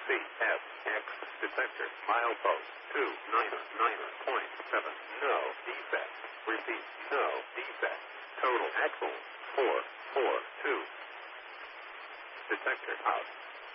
CFX detector milepost 299.7. No defect. Repeat, no defect. Total axle 442. Detector out.